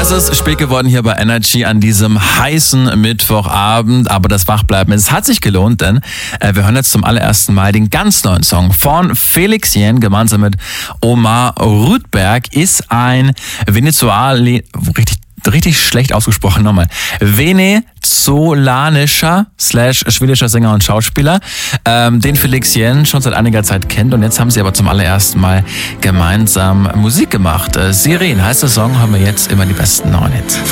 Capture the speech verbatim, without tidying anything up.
Es ist spät geworden hier bei Energy an diesem heißen Mittwochabend, aber das Wachbleiben, es hat sich gelohnt, denn äh, wir hören jetzt zum allerersten Mal den ganz neuen Song von Felix Jähn gemeinsam mit Omar Rudberg. Ist ein Venezuali... richtig Richtig schlecht ausgesprochen, nochmal. Venezolanischer slash schwedischer Sänger und Schauspieler, ähm, den Felix Jähn schon seit einiger Zeit kennt, und jetzt haben sie aber zum allerersten Mal gemeinsam Musik gemacht. Äh, Siren heißt der Song, haben wir jetzt immer die besten neuen Hits.